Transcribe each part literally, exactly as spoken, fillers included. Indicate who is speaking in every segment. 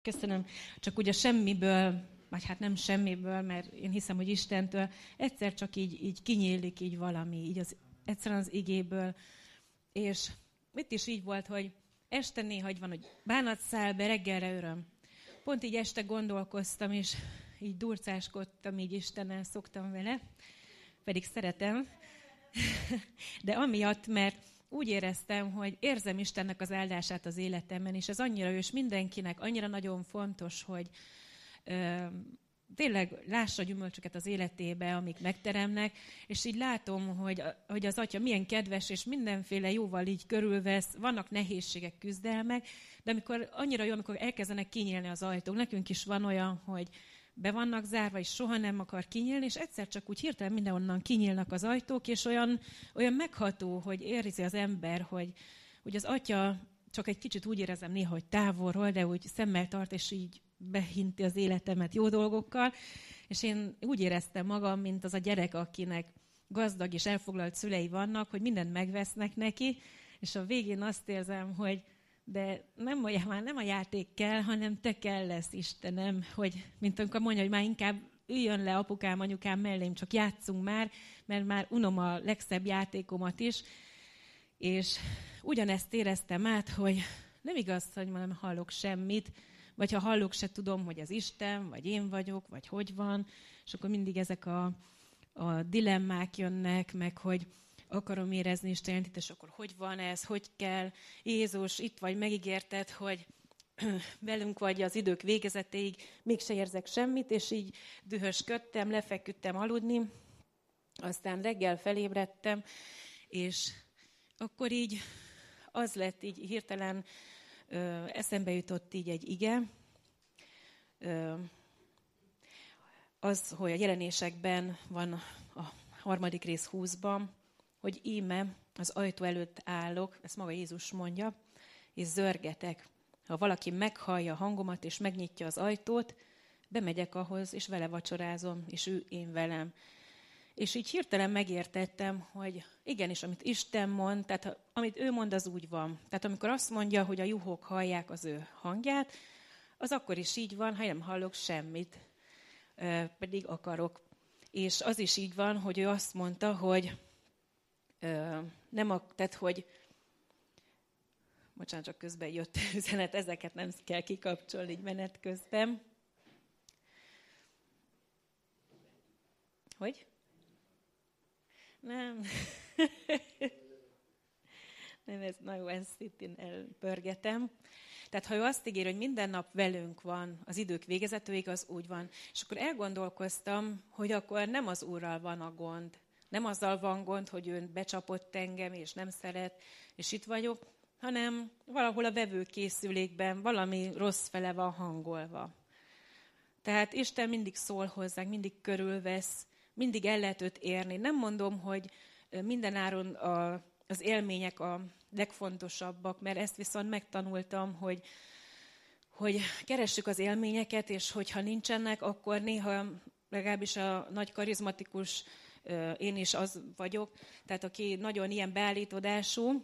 Speaker 1: Köszönöm. Csak ugye semmiből, vagy hát nem semmiből, mert én hiszem, hogy Istentől egyszer csak így, így kinyílik így valami, így az, egyszerűen az igéből. És itt is így volt, hogy este néha van, hogy bánat száll be, reggelre öröm. Pont így este gondolkoztam, és így durcáskodtam, így Istennel szoktam vele, pedig szeretem. De amiatt, mert úgy éreztem, hogy érzem Istennek az áldását az életemben, és ez annyira ő, és mindenkinek annyira nagyon fontos, hogy ö, tényleg lássa gyümölcsöket az életébe, amik megteremnek, és így látom, hogy, hogy az Atya milyen kedves, és mindenféle jóval így körülvesz, vannak nehézségek, küzdelmek, de amikor annyira jó, amikor elkezdenek kinyílni az ajtók, nekünk is van olyan, hogy be vannak zárva, és soha nem akar kinyílni, és egyszer csak úgy hirtelen mindenonnan kinyílnak az ajtók, és olyan, olyan megható, hogy érzi az ember, hogy, hogy az Atya, csak egy kicsit úgy érezem néha, hogy távolról, de úgy szemmel tart, és így behinti az életemet jó dolgokkal, és én úgy éreztem magam, mint az a gyerek, akinek gazdag és elfoglalt szülei vannak, hogy mindent megvesznek neki, és a végén azt érzem, hogy de nem, már nem a játék kell, hanem te kell lesz, Istenem, hogy mint amikor mondja, hogy már inkább üljön le apukám, anyukám mellém, csak játszunk már, mert már unom a legszebb játékomat is, és ugyanezt éreztem át, hogy nem igaz, hogy már nem hallok semmit, vagy ha hallok, se tudom, hogy az Isten, vagy én vagyok, vagy hogy van, és akkor mindig ezek a, a dilemmák jönnek, meg hogy akarom érezni Isten jelentét, és akkor hogy van ez, hogy kell, Jézus, itt vagy, megígérted, hogy velünk vagy az idők végezetéig, mégse érzek semmit, és így dühösködtem, lefeküdtem aludni, aztán reggel felébredtem, és akkor így az lett, így hirtelen ö, eszembe jutott így egy ige, ö, az, hogy a jelenésekben van a harmadik rész húszban, hogy íme az ajtó előtt állok, ezt maga Jézus mondja, és zörgetek. Ha valaki meghallja a hangomat, és megnyitja az ajtót, bemegyek ahhoz, és vele vacsorázom, és ő én velem. És így hirtelen megértettem, hogy igenis, amit Isten mond, tehát amit ő mond, az úgy van. Tehát amikor azt mondja, hogy a juhok hallják az ő hangját, az akkor is így van, ha nem hallok semmit, pedig akarok. És az is így van, hogy ő azt mondta, hogy nem a, tehát, hogy bocsánat, csak közben jött üzenet, ezeket nem kell kikapcsolni így menet közben. Hogy? Nem. Nem, ez na jó, ezt itt én elpörgetem. Tehát ha ő azt ígér, hogy minden nap velünk van az idők végezetőig, az úgy van. És akkor elgondolkoztam, hogy akkor nem az Úrral van a gond, nem azzal van gond, hogy ő becsapott engem, és nem szeret, és itt vagyok, hanem valahol a vevőkészülékben valami rossz fele van hangolva. Tehát Isten mindig szól hozzánk, mindig körülvesz, mindig el lehet őt érni. Nem mondom, hogy mindenáron a, az élmények a legfontosabbak, mert ezt viszont megtanultam, hogy, hogy keressük az élményeket, és hogyha nincsenek, akkor néha legalábbis a nagy karizmatikus én is az vagyok, tehát aki nagyon ilyen beállítódású,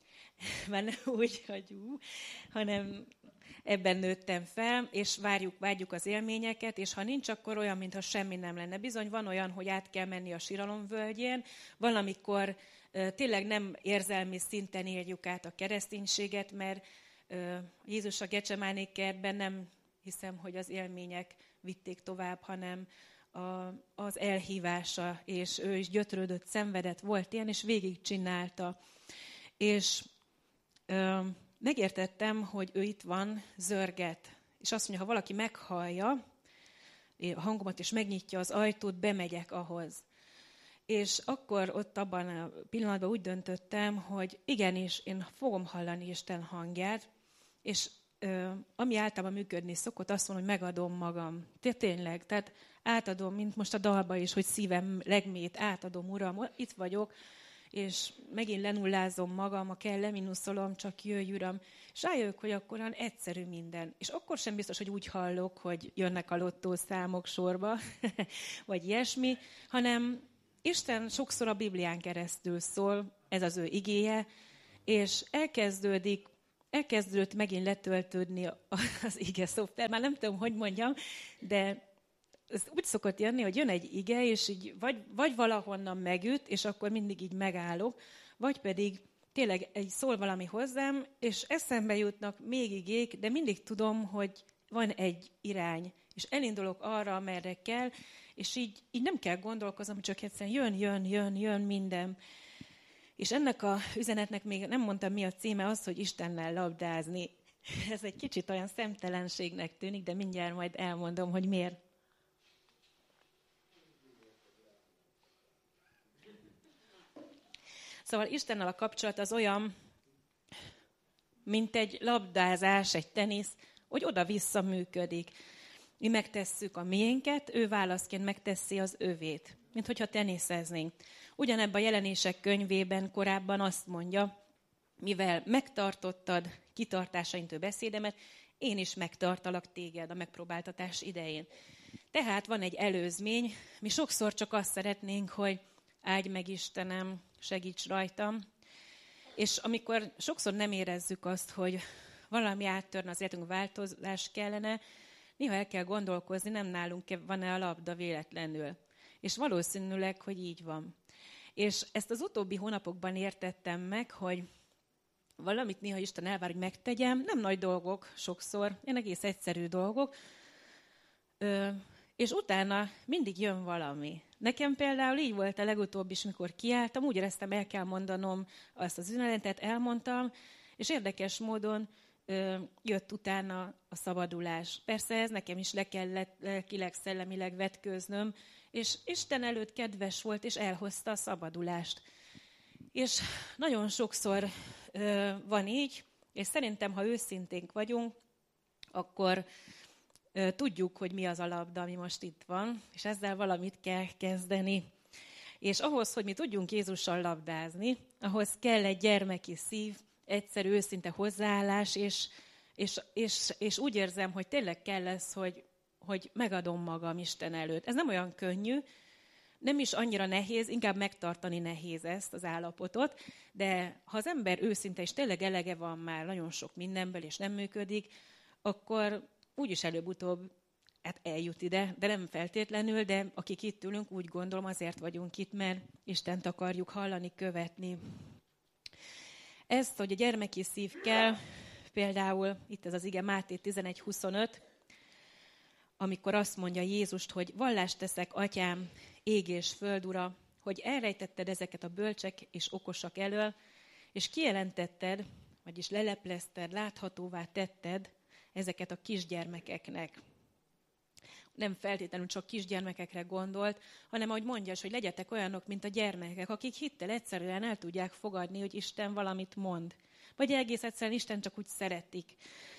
Speaker 1: már nem úgy, hogy ú, hanem ebben nőttem fel, és várjuk, vágyjuk az élményeket, és ha nincs, akkor olyan, mintha semmi nem lenne. Bizony van olyan, hogy át kell menni a síralom völgyén, valamikor tényleg nem érzelmi szinten éljük át a kereszténységet, mert Jézus a Gecsemáné kertben nem hiszem, hogy az élmények vitték tovább, hanem A, az elhívása, és ő is gyötrődött, szenvedett, volt ilyen, és végigcsinálta. És ö, megértettem, hogy ő itt van, zörget. És azt mondja, ha valaki meghallja a hangomat, és megnyitja az ajtót, bemegyek ahhoz. És akkor ott abban a pillanatban úgy döntöttem, hogy igenis, én fogom hallani Isten hangját, és Ö, ami általában működni szokott, azt mondom, hogy megadom magam. Te tényleg, tehát átadom, mint most a dalba is, hogy szívem legmét, átadom, Uram, itt vagyok, és megint lenullázom magam, a kell leminuszolom, csak jöjj, Uram. És rájövök, hogy akkor olyan egyszerű minden. És akkor sem biztos, hogy úgy hallok, hogy jönnek a lottószámok sorba, vagy ilyesmi, hanem Isten sokszor a Biblián keresztül szól, ez az ő igéje, és elkezdődik elkezdődött megint letöltődni az ige szoftver. Már nem tudom, hogy mondjam, de ez úgy szokott jönni, hogy jön egy ige, és így vagy, vagy valahonnan megüt, és akkor mindig így megállok, vagy pedig tényleg egy szól valami hozzám, és eszembe jutnak még igék, de mindig tudom, hogy van egy irány, és elindulok arra, amerre kell, és így, így nem kell gondolkoznom, csak egyszerűen jön, jön, jön, jön minden. És ennek a üzenetnek még nem mondtam, mi a címe, az, hogy Istennel labdázni. Ez egy kicsit olyan szemtelenségnek tűnik, de mindjárt majd elmondom, hogy miért. Szóval Istennel a kapcsolat az olyan, mint egy labdázás, egy tenisz, hogy oda-vissza működik. Mi megtesszük a miénket, ő válaszként megteszi az övét, mint hogyha teniszeznénk. Ugyanebben a Jelenések könyvében korábban azt mondja, mivel megtartottad kitartásaintól beszédemet, én is megtartalak téged a megpróbáltatás idején. Tehát van egy előzmény, mi sokszor csak azt szeretnénk, hogy áldj meg Istenem, segíts rajtam. És amikor sokszor nem érezzük azt, hogy valami áttörne az életünk, változás kellene, néha el kell gondolkozni, nem nálunk van-e a labda véletlenül. És valószínűleg, hogy így van. És ezt az utóbbi hónapokban értettem meg, hogy valamit néha Isten elvár, hogy megtegyem, nem nagy dolgok sokszor, én egész egyszerű dolgok, Ö, és utána mindig jön valami. Nekem például így volt a legutóbb is, mikor kiálltam, úgy éreztem, el kell mondanom azt az üzenetet, elmondtam, és érdekes módon ö, jött utána a szabadulás. Persze ez nekem is le kellett lelkileg, szellemileg vetkőznöm, és Isten előtt kedves volt, és elhozta a szabadulást. És nagyon sokszor ö, van így, és szerintem, ha őszinténk vagyunk, akkor ö, tudjuk, hogy mi az a labda, ami most itt van, és ezzel valamit kell kezdeni. És ahhoz, hogy mi tudjunk Jézussal labdázni, ahhoz kell egy gyermeki szív, egyszerű, őszinte hozzáállás, és, és, és, és úgy érzem, hogy tényleg kell lesz, hogy, hogy megadom magam Isten előtt. Ez nem olyan könnyű, nem is annyira nehéz, inkább megtartani nehéz ezt az állapotot, de ha az ember őszinte és tényleg elege van már nagyon sok mindenből, és nem működik, akkor úgyis előbb-utóbb hát eljut ide, de nem feltétlenül, de akik itt ülünk, úgy gondolom, azért vagyunk itt, mert Istent akarjuk hallani, követni. Ezt, hogy a gyermeki szív kell, például itt ez az ige Máté tizenegy huszonöt, amikor azt mondja Jézust, hogy vallást teszek, atyám, ég és föld ura, hogy elrejtetted ezeket a bölcsek és okosak elől, és kijelentetted, vagyis leleplezted, láthatóvá tetted ezeket a kisgyermekeknek. Nem feltétlenül csak kisgyermekekre gondolt, hanem ahogy mondja, hogy legyetek olyanok, mint a gyermekek, akik hittel egyszerűen el tudják fogadni, hogy Isten valamit mond. Vagy egész egyszerűen Isten csak úgy szeretik.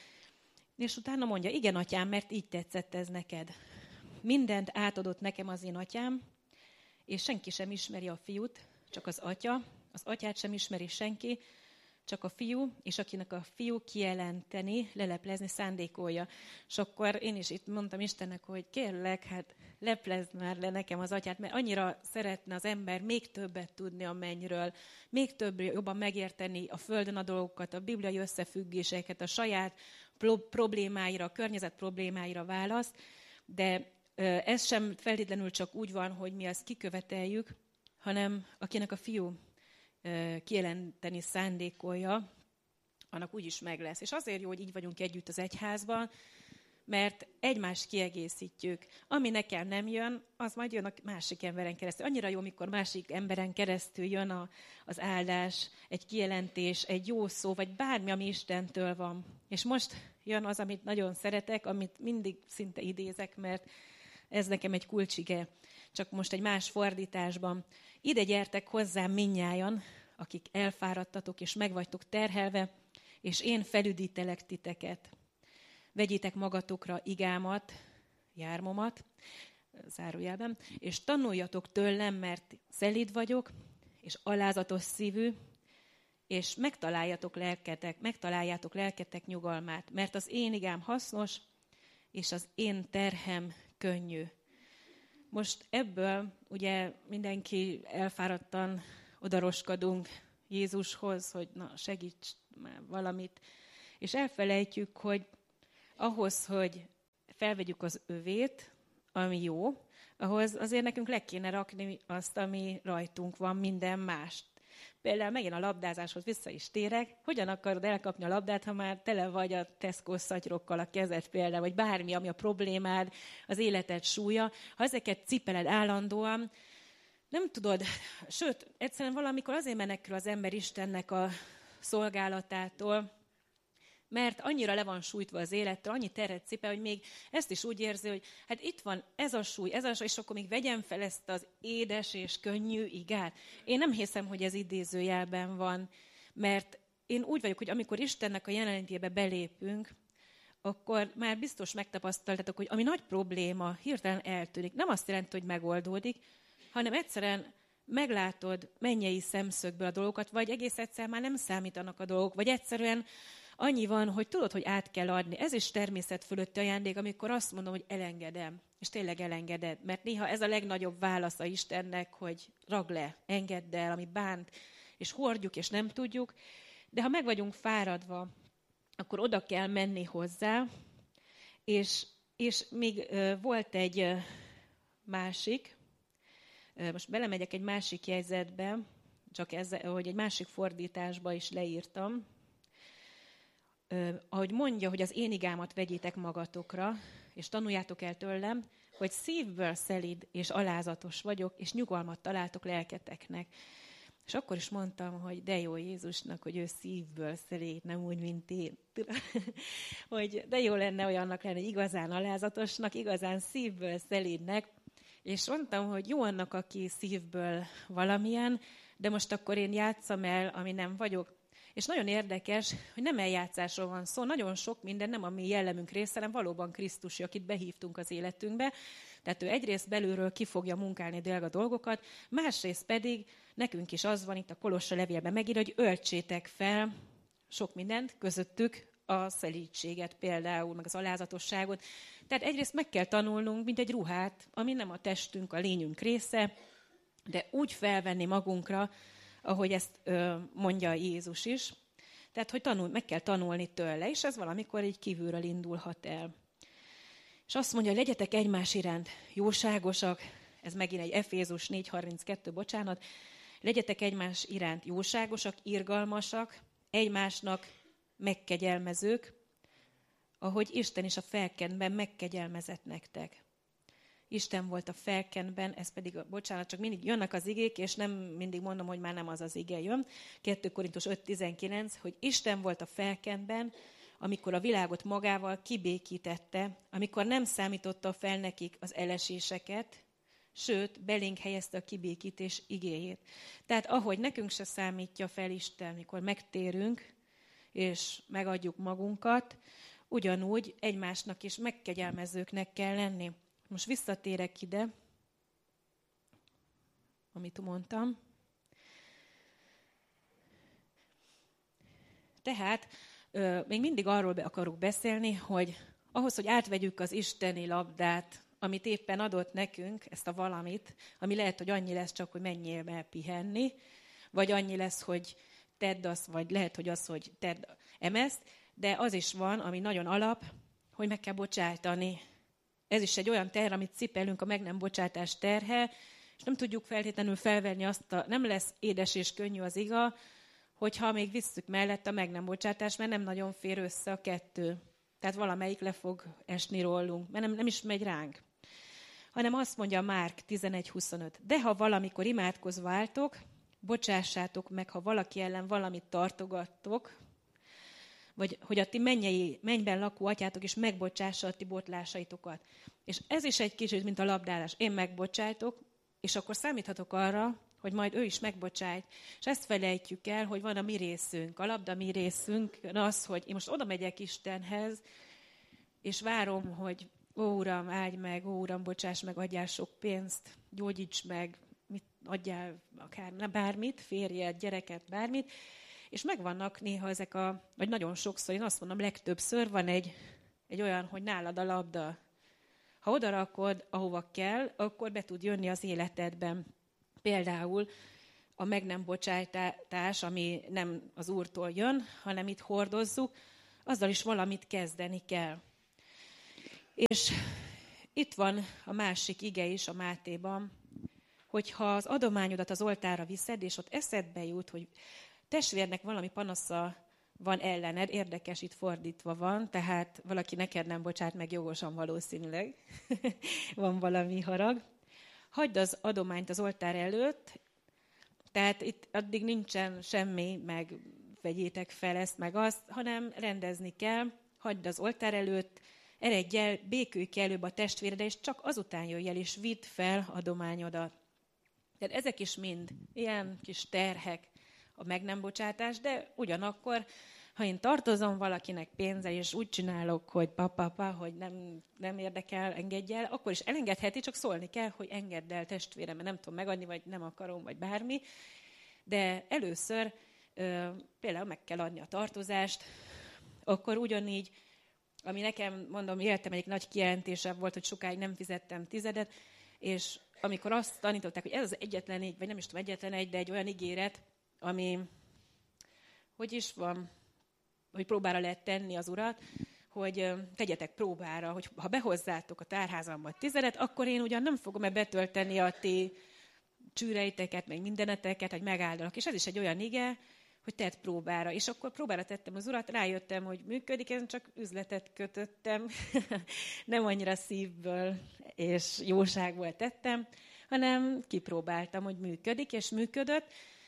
Speaker 1: És utána mondja, igen, atyám, mert így tetszett ez neked. Mindent átadott nekem az én atyám, és senki sem ismeri a fiút, csak az atya, az atyát sem ismeri senki, csak a fiú, és akinek a fiú kijelenteni, leleplezni szándékolja. És akkor én is itt mondtam Istennek, hogy kérlek, hát leplezd már le nekem az atyát, mert annyira szeretne az ember még többet tudni a mennyről, még több jobban megérteni a földön a dolgokat, a bibliai összefüggéseket, a saját problémáira, a környezet problémáira választ, de ez sem feltétlenül csak úgy van, hogy mi ezt kiköveteljük, hanem akinek a fiú kijelenteni szándékolja, annak úgyis meg lesz. És azért jó, hogy így vagyunk együtt az egyházban, mert egymást kiegészítjük. Ami nekem nem jön, az majd jön a másik emberen keresztül. Annyira jó, amikor másik emberen keresztül jön a, az áldás, egy kijelentés, egy jó szó, vagy bármi, ami Istentől van. És most jön az, amit nagyon szeretek, amit mindig szinte idézek, mert ez nekem egy kulcsige, csak most egy más fordításban. Ide gyertek hozzám mindnyájan, akik elfáradtatok és megvagytok terhelve, és én felüdítelek titeket. Vegyétek magatokra igámat, jármomat, zárójelben, és tanuljatok tőlem, mert szelíd vagyok, és alázatos szívű, és megtaláljátok lelketek, megtaláljátok lelketek nyugalmát, mert az én igám hasznos, és az én terhem könnyű. Most ebből ugye mindenki elfáradtan odaroskadunk Jézushoz, hogy na segíts már valamit, És elfelejtjük, hogy ahhoz, hogy felvegyük az övét, ami jó, ahhoz azért nekünk le kéne rakni azt, ami rajtunk van, minden mást. Például megint a labdázáshoz vissza is térek. Hogyan akarod elkapni a labdát, ha már tele vagy a Tesco szatyrokkal a kezed például, vagy bármi, ami a problémád, az életed súlya. Ha ezeket cipeled állandóan, nem tudod, sőt, egyszerűen valamikor azért menekül az ember Istennek a szolgálatától, mert annyira le van sújtva az élettől, annyi teret cipel, hogy még ezt is úgy érzi, hogy hát itt van ez a súly, ez a súly, és akkor még vegyem fel ezt az édes és könnyű igát. Én nem hiszem, hogy ez idézőjelben van, mert én úgy vagyok, hogy amikor Istennek a jelenlétébe belépünk, akkor már biztos megtapasztaltatok, hogy ami nagy probléma hirtelen eltűnik. Nem azt jelenti, hogy megoldódik, hanem egyszerűen meglátod mennyei szemszögből a dolgokat, vagy egész egyszer már nem számítanak a dolgok, vagy egyszerűen annyi van, hogy tudod, hogy át kell adni. Ez is természet fölötti ajándék, amikor azt mondom, hogy elengedem. És tényleg elengeded. Mert néha ez a legnagyobb válasza Istennek, hogy ragd le, engedd el, ami bánt, és hordjuk, és nem tudjuk. De ha meg vagyunk fáradva, akkor oda kell menni hozzá. És, és még uh, volt egy uh, másik, uh, most belemegyek egy másik jegyzetbe, csak ezzel, hogy egy másik fordításba is leírtam, Uh, ahogy mondja, hogy az én igámat vegyétek magatokra, és tanuljátok el tőlem, hogy szívből szelíd és alázatos vagyok, és nyugalmat találtok lelketeknek. És akkor is mondtam, hogy de jó Jézusnak, hogy ő szívből szelíd, nem úgy, mint én. Hogy de jó lenne olyannak lenni, igazán alázatosnak, igazán szívből szelídnek. És mondtam, hogy jó annak, aki szívből valamilyen, de most akkor én játsszam el, ami nem vagyok. És nagyon érdekes, hogy nem eljátszásról van szó, nagyon sok minden nem a mi jellemünk része, hanem valóban Krisztus, akit behívtunk az életünkbe. Tehát ő egyrészt belülről ki fogja munkálni a dolgokat, másrészt pedig nekünk is az van itt a Kolossa levélben megír, hogy öltsétek fel sok mindent, közöttük a szelídséget például, meg az alázatosságot. Tehát egyrészt meg kell tanulnunk, mint egy ruhát, ami nem a testünk, a lényünk része, de úgy felvenni magunkra, ahogy ezt ö, mondja Jézus is. Tehát, hogy tanul, meg kell tanulni tőle, és ez valamikor így kívülről indulhat el. És azt mondja, legyetek egymás iránt jóságosak, ez megint egy Efézus négy harminckettő, bocsánat, legyetek egymás iránt jóságosak, irgalmasak, egymásnak megkegyelmezők, ahogy Isten is a felkenben megkegyelmezett nektek. Isten volt a felkenben, ez pedig, bocsánat, csak mindig jönnek az igék, és nem mindig mondom, hogy már nem az az ige jön. kettő Korintus öt tizenkilenc, hogy Isten volt a felkenben, amikor a világot magával kibékítette, amikor nem számította fel nekik az eleséseket, sőt, belénk helyezte a kibékítés igéjét. Tehát ahogy nekünk se számítja fel Isten, mikor megtérünk, és megadjuk magunkat, ugyanúgy egymásnak is megkegyelmezőknek kell lenni. Most visszatérek ide, amit mondtam. Tehát ö, még mindig arról be akarok beszélni, hogy ahhoz, hogy átvegyük az isteni labdát, amit éppen adott nekünk, ezt a valamit, ami lehet, hogy annyi lesz csak, hogy menjél el pihenni, vagy annyi lesz, hogy tedd azt, vagy lehet, hogy az, hogy tedd emeszt, de az is van, ami nagyon alap, hogy meg kell bocsájtani. Ez is egy olyan terh, amit cipelünk, a meg nem bocsátás terhe, és nem tudjuk feltétlenül felvenni azt, a, nem lesz édes és könnyű az iga, hogyha még visszük mellett a meg nem bocsátás, mert nem nagyon fér össze a kettő. Tehát valamelyik le fog esni rólunk, mert nem, nem is megy ránk. Hanem azt mondja Márk tizenegy huszonöt. De ha valamikor imádkozva álltok, bocsássátok meg, ha valaki ellen valamit tartogattok, vagy hogy a ti mennyei, mennyben lakó atyátok is megbocsássa a ti botlásaitokat. És ez is egy kicsit, mint a labdázás. Én megbocsájtok, és akkor számíthatok arra, hogy majd ő is megbocsájt. És ezt felejtjük el, hogy van a mi részünk. A labda mi részünk az, hogy én most oda megyek Istenhez, és várom, hogy ó, Uram, áldj meg, ó, Uram, bocsáss meg, adjál sok pénzt, gyógyíts meg, mit adjál, akár bármit, férjet, gyereket, bármit. És megvannak néha ezek a, vagy nagyon sokszor, én azt mondom, legtöbbször van egy, egy olyan, hogy nálad a labda. Ha odarakod, ahova kell, akkor be tud jönni az életedben. Például a meg nem bocsátás, ami nem az Úrtól jön, hanem itt hordozzuk, azzal is valamit kezdeni kell. És itt van a másik ige is a Mátéban, hogyha az adományodat az oltárra viszed, és ott eszedbe jut, hogy testvérnek valami panasza van ellened, érdekes, itt fordítva van, tehát valaki neked nem bocsát meg jogosan valószínűleg, van valami harag. Hagyd az adományt az oltár előtt, tehát itt addig nincsen semmi, meg vegyétek fel ezt, meg azt, hanem rendezni kell, hagyd az oltár előtt, eredj el, békülj ki előbb a testvéredre, és csak azután jöjj el, és vidd fel adományodat. Tehát ezek is mind ilyen kis terhek a meg nem bocsátás, de ugyanakkor, ha én tartozom valakinek pénzzel, és úgy csinálok, hogy papa, hogy nem, nem érdekel, engedj el, akkor is elengedheti, csak szólni kell, hogy engedd el testvérem, mert nem tudom megadni, vagy nem akarom, vagy bármi. De először ö, például meg kell adni a tartozást, akkor ugyanígy, ami nekem, mondom, életem egyik nagy kijelentése volt, hogy sokáig nem fizettem tizedet, és amikor azt tanították, hogy ez az egyetlen egy, vagy nem is tudom, egyetlen egy, de egy olyan ígéret, ami, hogy is van, hogy próbára lehet tenni az Urat, hogy tegyetek próbára, hogy ha behozzátok a tárházamba tizedet, akkor én ugyan nem fogom-e betölteni a ti csűreiteket, meg mindeneteket, hogy megáldanak. És ez is egy olyan ige, hogy tedd próbára. És akkor próbára tettem az Urat, rájöttem, hogy működik, én csak üzletet kötöttem, nem annyira szívből és jóságból tettem, hanem kipróbáltam, hogy működik, és működött,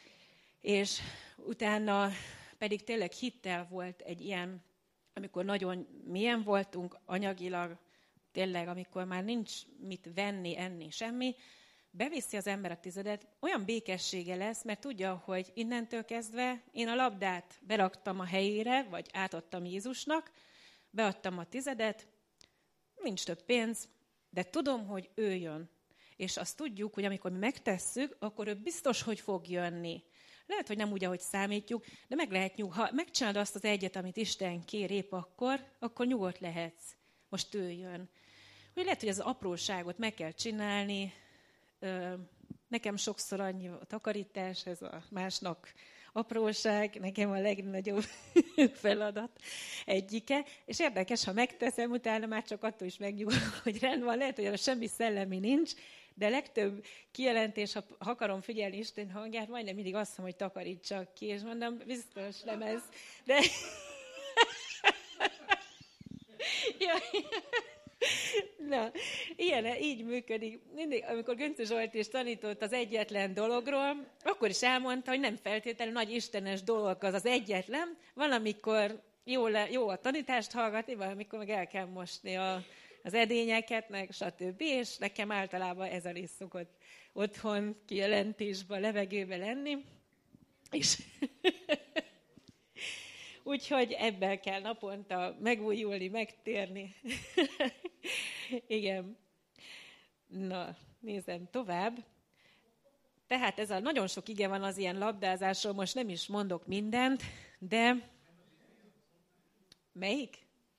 Speaker 1: és utána pedig tényleg hittel volt egy ilyen, amikor nagyon mélyen voltunk anyagilag, tényleg, amikor már nincs mit venni, enni, semmi, beviszi az ember a tizedet, olyan békessége lesz, mert tudja, hogy innentől kezdve én a labdát beraktam a helyére, vagy átadtam Jézusnak, beadtam a tizedet, nincs több pénz, de tudom, hogy ő jön. És azt tudjuk, hogy amikor mi megtesszük, akkor ő biztos, hogy fog jönni. Lehet, hogy nem úgy, ahogy számítjuk, de meg lehet nyug. Ha megcsinálod azt az egyet, amit Isten kér épp akkor, akkor nyugodt lehetsz. Most ő jön. Úgy lehet, hogy az apróságot meg kell csinálni. Nekem sokszor annyi a takarítás, ez a másnak apróság, nekem a legnagyobb feladat egyike. És érdekes, ha megteszem, utána már csak attól is megnyugodom, hogy rend van. Lehet, hogy arra semmi szellemi nincs, de legtöbb kijelentés, ha akarom figyelni Isten hangját, majdnem mindig azt mondom, hogy takarítsak ki, és mondom, biztos nem ez. De... Na, ilyen, így működik. Mindig, amikor Gönczi Zsolt is tanított az egyetlen dologról, akkor is elmondta, hogy nem feltétlenül nagy istenes dolog az az egyetlen. Valamikor jó, le, jó a tanítást hallgatni, valamikor meg el kell mosni a, az edényeket, meg stb. És nekem általában ez a rész szokott otthon kijelentésben, levegőben lenni. És... Úgyhogy ebben kell naponta megújulni, megtérni. Igen. Na, nézem tovább. Tehát ez a nagyon sok ige van az ilyen labdázásról, most nem is mondok mindent, de melyik?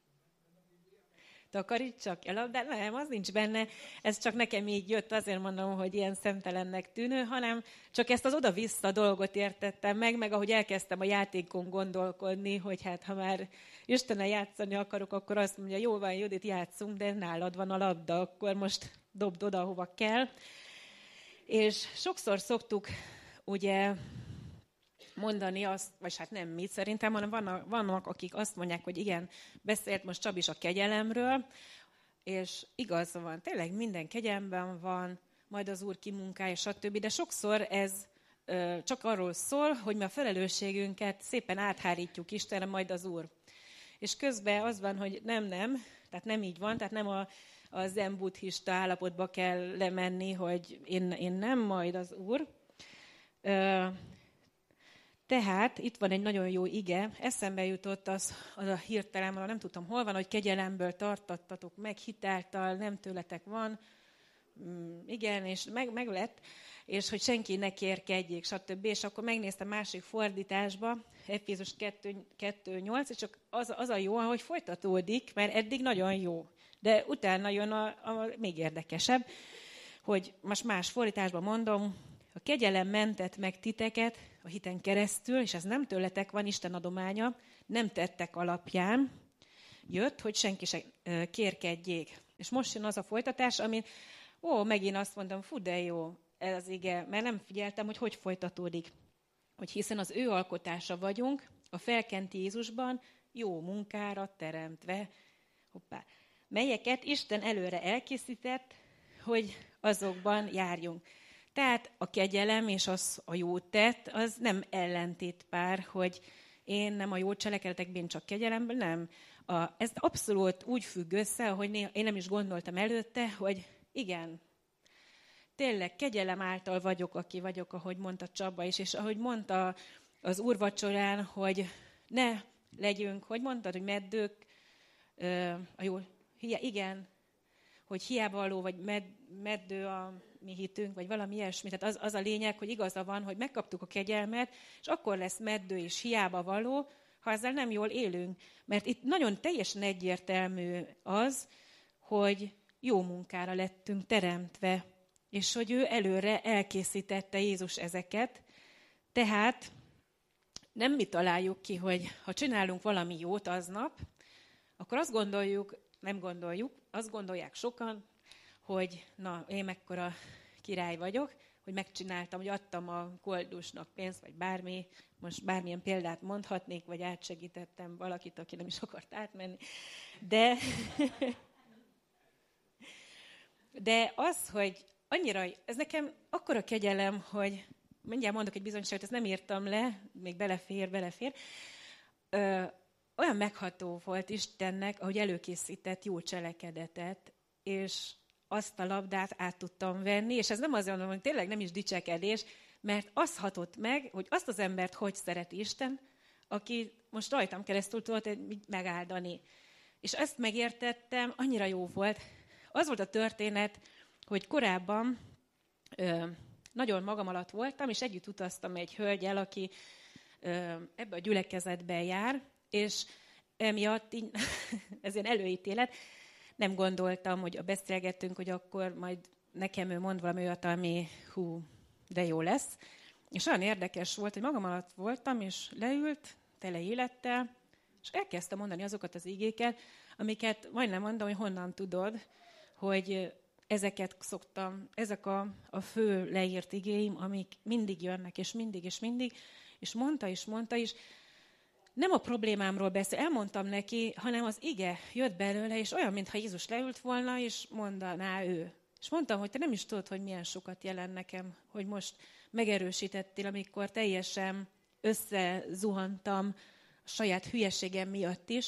Speaker 1: Takarítsak el labdát? Nem, az nincs benne. Ez csak nekem így jött, azért mondom, hogy ilyen szemtelennek tűnő, hanem csak ezt az oda-vissza dolgot értettem meg, meg ahogy elkezdtem a játékon gondolkodni, hogy hát ha már Istennel játszani akarok, akkor azt mondja, jó van, Judit, játszunk, de nálad van a labda, akkor most dobd oda, hova kell. És sokszor szoktuk ugye mondani azt, vagy hát nem mit szerintem, hanem vannak, vannak, akik azt mondják, hogy igen, beszélt most Csabi is a kegyelemről, és igaz van, tényleg minden kegyelemben van, majd az Úr kimunkálja, stb., de sokszor ez ö, csak arról szól, hogy mi a felelősségünket szépen áthárítjuk Istenre, majd az Úr. És közben az van, hogy nem, nem, tehát nem így van, tehát nem a, a zen buddhista állapotba kell lemenni, hogy én, én nem, majd az Úr. Ö, Tehát itt van egy nagyon jó ige, eszembe jutott az, az a hirtelen, nem tudtam hol van, hogy kegyelemből tartattatok meg, hitáltal, nem tőletek van, mm, igen, és meg, meg lett, és hogy senki ne kérkedjék, stb. És akkor megnéztem másik fordításba, Efézus kettő nyolc, és csak az, az a jó, hogy folytatódik, mert eddig nagyon jó, de utána jön a, a még érdekesebb, hogy most más fordításban mondom, a kegyelem mentett meg titeket a hiten keresztül, és ez nem tőletek van, Isten adománya, nem tettek alapján jött, hogy senki se kérkedjék. És most jön az a folytatás, amin, ó, megint azt mondom, fú, de jó, ez az ige, mert nem figyeltem, hogy hogy folytatódik. Hogy hiszen az ő alkotása vagyunk, a felkent Jézusban, jó munkára teremtve, hoppá, melyeket Isten előre elkészített, hogy azokban járjunk. Tehát a kegyelem és az a jó tett, az nem ellentétpár, hogy én nem a jó cselekedetekben, csak kegyelemben, nem. A, ez abszolút úgy függ össze, ahogy néha, én nem is gondoltam előtte, hogy igen, tényleg kegyelem által vagyok, aki vagyok, ahogy mondta Csaba is, és ahogy mondta az úrvacsorán, hogy ne legyünk, hogy mondtad, hogy meddők, a jó, igen, hogy hiába való, vagy med, meddő a mi hitünk, vagy valami ilyesmi. Tehát az, az a lényeg, hogy igaza van, hogy megkaptuk a kegyelmet, és akkor lesz meddő és hiába való, ha ezzel nem jól élünk. Mert itt nagyon teljesen egyértelmű az, hogy jó munkára lettünk teremtve, és hogy ő előre elkészítette Jézus ezeket. Tehát nem mi találjuk ki, hogy ha csinálunk valami jót aznap, akkor azt gondoljuk, nem gondoljuk, azt gondolják sokan, hogy na, én mekkora király vagyok, hogy megcsináltam, hogy adtam a koldusnak pénzt, vagy bármi, most bármilyen példát mondhatnék, vagy átsegítettem valakit, aki nem is akart átmenni. De, de az, hogy annyira, ez nekem akkora kegyelem, hogy mindjárt mondok egy bizonyságot, ezt nem írtam le, még belefér, belefér. Ö, olyan megható volt Istennek, ahogy előkészített jó cselekedetet, és azt a labdát át tudtam venni, és ez nem azért mondom, hogy tényleg nem is dicsekedés, mert az hatott meg, hogy azt az embert hogy szereti Isten, aki most rajtam keresztül tudott megáldani. És ezt megértettem, annyira jó volt. Az volt a történet, hogy korábban ö, nagyon magam alatt voltam, és együtt utaztam egy hölgyel, aki ö, ebbe a gyülekezetbe jár, és emiatt így, ez ilyen előítélet, nem gondoltam, hogy a beszélgettünk, hogy akkor majd nekem ő mond valami olyat, ami hú, de jó lesz. És olyan érdekes volt, hogy magam alatt voltam, és leült, tele élettel, és elkezdtem mondani azokat az igéket, amiket majdnem mondom, hogy honnan tudod, hogy ezeket szoktam, ezek a, a fő leírt igéim, amik mindig jönnek, és mindig, és mindig, és mondta, és mondta, és nem a problémámról beszél, elmondtam neki, hanem az ige jött belőle, és olyan, mintha Jézus leült volna, és mondaná ő. És mondtam, hogy te nem is tudod, hogy milyen sokat jelent nekem, hogy most megerősítettél, amikor teljesen összezuhantam a saját hülyeségem miatt is,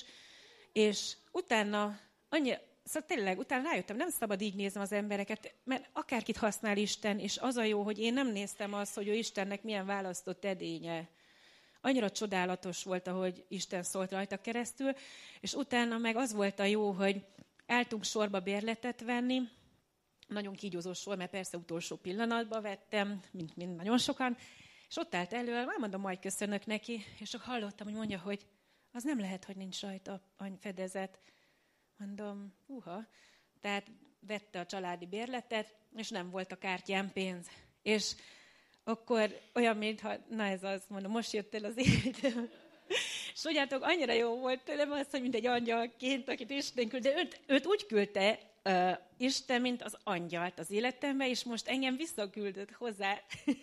Speaker 1: és utána annyira, szóval tényleg, utána rájöttem, nem szabad így néznem az embereket, mert akárkit használ Isten, és az a jó, hogy én nem néztem azt, hogy ő Istennek milyen választott edénye. Annyira csodálatos volt, ahogy Isten szólt rajta keresztül, és utána meg az volt a jó, hogy álltunk sorba bérletet venni, nagyon kígyózó sor, mert persze utolsó pillanatban vettem, mint, mint nagyon sokan, és ott állt elő, már mondom, majd köszönök neki, és csak hallottam, hogy mondja, hogy az nem lehet, hogy nincs rajta fedezet. Mondom, uha, tehát vette a családi bérletet, és nem volt a kártyán pénz. És akkor olyan, mintha, na ez az, mondom, most jött el az életem. És tudjátok, annyira jó volt tőlem az, hogy mint egy angyalként, akit Isten küld, de őt, őt úgy küldte uh, Isten, mint az angyalt az életembe, és most engem visszaküldött hozzá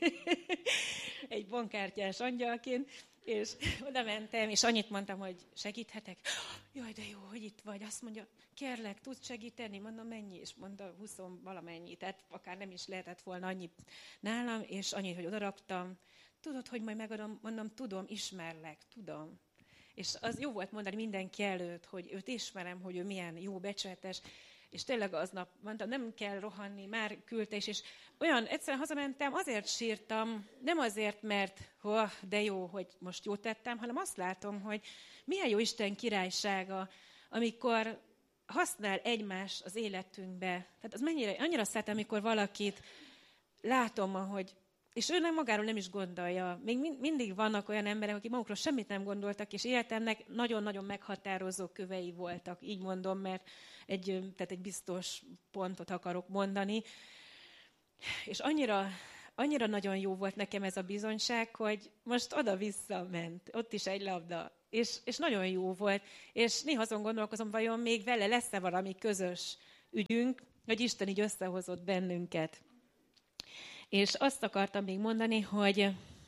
Speaker 1: egy bankkártyás angyalként, és oda mentem, és annyit mondtam, hogy segíthetek. Jaj, de jó, hogy itt vagy. Azt mondja, kérlek, tudsz segíteni? Mondom, mennyi? És mondta, huszon valamennyi. Tehát akár nem is lehetett volna annyi nálam, és annyit, hogy odaraktam. Tudod, hogy majd megadom? Mondom, tudom, ismerlek, tudom. És az jó volt mondani mindenki előtt, hogy őt ismerem, hogy ő milyen jó, becsületes, és tényleg aznap mondtam, nem kell rohanni, már küldte is, és olyan egyszerűen hazamentem, azért sírtam, nem azért, mert oh, de jó, hogy most jót tettem, hanem azt látom, hogy milyen jó Isten királysága, amikor használ egymás az életünkbe. Tehát az mennyire, annyira szeretem, amikor valakit látom, ahogy, és ő nem magáról nem is gondolja. Még mind, mindig vannak olyan emberek, akik magukról semmit nem gondoltak, és életemnek nagyon-nagyon meghatározó kövei voltak, így mondom, mert egy, tehát egy biztos pontot akarok mondani. És annyira annyira nagyon jó volt nekem ez a bizonyság, hogy most oda-vissza ment, ott is egy labda, és, és nagyon jó volt. És néha azon gondolkozom, vajon még vele lesz-e valami közös ügyünk, hogy Isten így összehozott bennünket. És azt akartam még mondani, hogy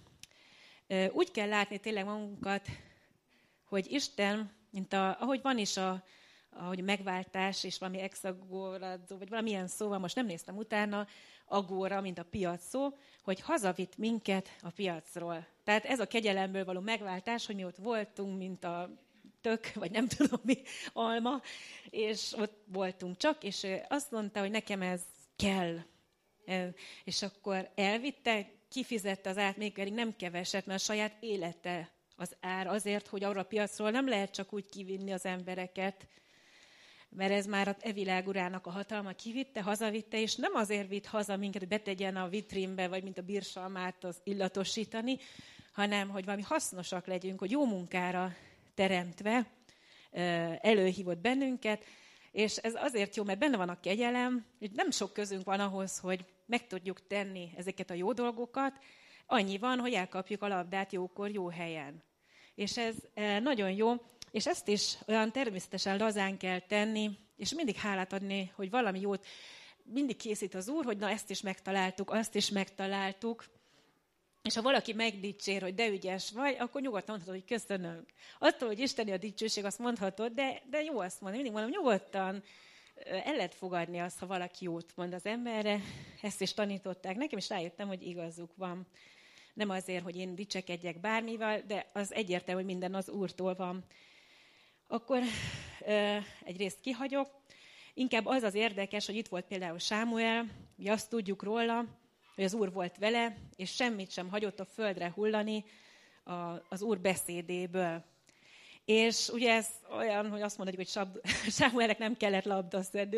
Speaker 1: úgy kell látni tényleg magunkat, hogy Isten, mint a, ahogy van is a, ahogy megváltás, és valami exagorazó, vagy valamilyen szó van, most nem néztem utána, agóra, mint a piac szó, hogy hazavitt minket a piacról. Tehát ez a kegyelemből való megváltás, hogy mi ott voltunk, mint a tök, vagy nem tudom mi, alma, és ott voltunk csak, és azt mondta, hogy nekem ez kell. És akkor elvitte, kifizette az át, még pedig nem keveset, mert a saját élete az ár azért, hogy arra a piacról nem lehet csak úgy kivinni az embereket, mert ez már a evilág urának a hatalma, kivitte, hazavitte, és nem azért vitt haza minket, hogy betegyen a vitrínbe, vagy mint a birsalmát az illatosítani, hanem hogy valami hasznosak legyünk, hogy jó munkára teremtve előhívott bennünket, és ez azért jó, mert benne van a kegyelem, hogy nem sok közünk van ahhoz, hogy meg tudjuk tenni ezeket a jó dolgokat, annyi van, hogy elkapjuk a labdát jókor, jó helyen. És ez nagyon jó, és ezt is olyan természetesen lazán kell tenni, és mindig hálát adni, hogy valami jót mindig készít az Úr, hogy na ezt is megtaláltuk, azt is megtaláltuk, és ha valaki megdicsér, hogy de ügyes vagy, akkor nyugodtan mondhatod, hogy köszönöm. Attól, hogy isteni a dicsőség, azt mondhatod, de, de jó azt mondani. Mindig mondom, nyugodtan el lehet fogadni azt, ha valaki jót mond az emberre. Ezt is tanították nekem, és rájöttem, hogy igazuk van. Nem azért, hogy én dicsekedjek bármivel, de az egyértelmű, hogy minden az Úrtól van. Akkor egy részt kihagyok. Inkább az az érdekes, hogy itt volt például Sámuel, hogy azt tudjuk róla, hogy az Úr volt vele, és semmit sem hagyott a földre hullani az Úr beszédéből. És ugye ez olyan, hogy azt mondjuk, hogy Sámuelnek nem kellett labdaszedő